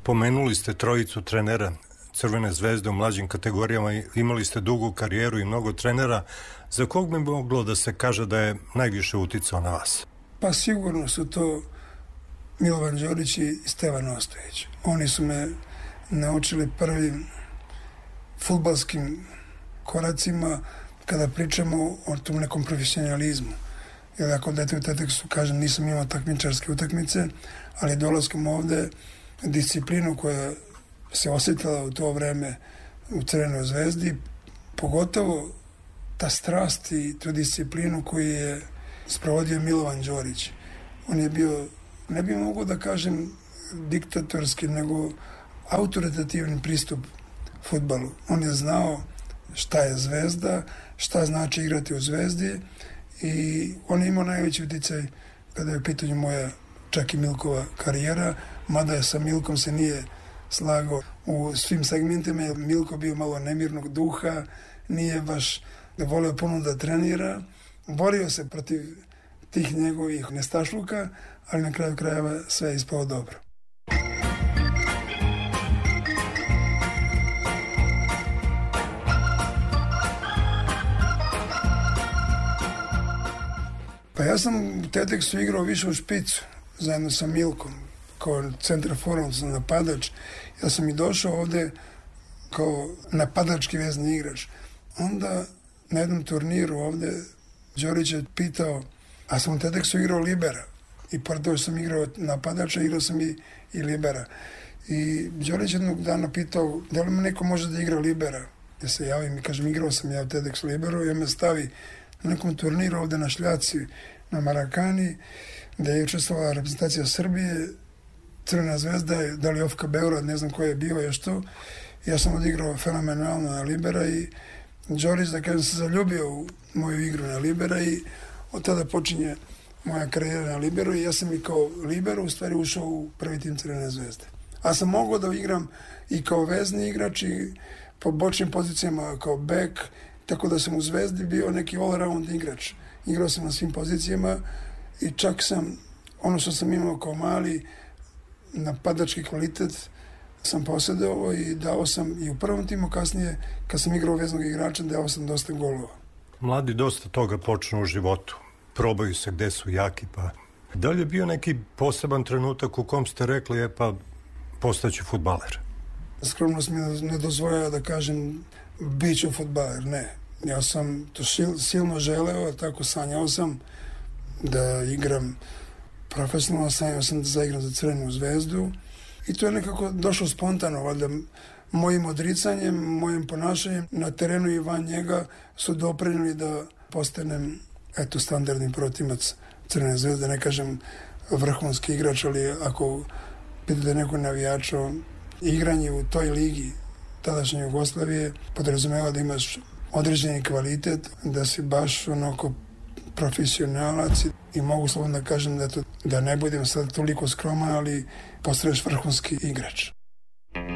Pomenuli ste trojicu trenera Crvene zvezde u mlađim kategorijama, imali ste dugu karijeru i mnogo trenera. Za kog bi moglo da se kaže da je najviše uticao na vas? Pa sigurno su to Milovan Đorić i Stevan Ostojić. Oni su me naučili prvim fudbalskim koracima kada pričamo o tom nekom profesionalizmu. Jer ako dete u Teteksu, kažem, nisam imao takmičarske utakmice, ali dolaskom ovde disciplinu koja se osjetila u to vreme u Crvenoj zvezdi, pogotovo ta strast i tu disciplinu koju je sprovodio Milovan Đorić. On je bio, ne bih mogao da kažem diktatorski, nego autoritativni pristup fudbalu. On je znao šta je zvezda, šta znači igrati u zvezdi i on je imao najveći uticaj kada je u pitanju moja, čak i Milkova karijera, mada je sa Milkom se nije slagao u svim segmentima, jer Milko bio malo nemirnog duha, nije baš voleo puno da trenira, borio se protiv tih njegovih nestašluka, ali na kraju krajeva sve je ispalo dobro. Pa ja sam u Teteksu igrao više u špicu, zajedno sa Milkom, kao centraforum, sam napadač. Ja sam i došao ovde kao napadački vezni igrač. Onda na jednom turniru ovde Đorić je pitao, a sam u Teteksu igrao libera. I pored toga sam igrao napadača, igrao sam i libera. I Đorić jednog dana pitao, da li me neko može da igra libera? Ja se javim i kažem, igrao sam ja u Teteksu liberu i on me stavi na nekom turniru ovde na Šljaci, na Marakani, gde je učestvovala reprezentacija Srbije, Crvena zvezda, da li Ofka Beograd, ne znam ko je bio još to. Ja sam odigrao fenomenalno na libera i Đorić, da kažem, se zaljubio u moju igru na libera i od tada počinje moja karijera na liberu i ja sam i kao libero u stvari ušao u prvi tim Crvene zvezde. A sam mogao da igram i kao vezni igrač i po bočnim pozicijama kao bek, tako da sam u Zvezdi bio neki all-around igrač. Igrao sam na svim pozicijama i čak sam, ono što sam imao kao mali, napadački kvalitet sam posjedao i dao sam i u prvom timu, kasnije kad sam igrao veznog igrača, dao sam dosta golova. Mladi dosta toga počnu u životu. Probaju se gde su jaki, pa da li je bio neki poseban trenutak u kom ste rekli, pa postaću fudbaler? Skromnost mi ne dozvoljava da kažem bit ću fudbaler, ne. Ja sam to silno želeo, tako sanjao sam da igram profesionalno, sanjao sam da zaigram za Crvenu zvezdu i to je nekako došlo spontano, valjda mojim odricanjem, mojim ponašanjem na terenu i van njega su doprinili da postanem standardni protimac Crvene zvezde, ne kažem vrhunski igrač, ali ako pitate neko navijača, igranje u toj ligi tadašnje Jugoslavije podrazumeva da imaš određeni kvalitet, da si baš onako profesionalac i mogu slobodno da kažem da ne budem sad toliko skroman, ali postaješ vrhunski igrač.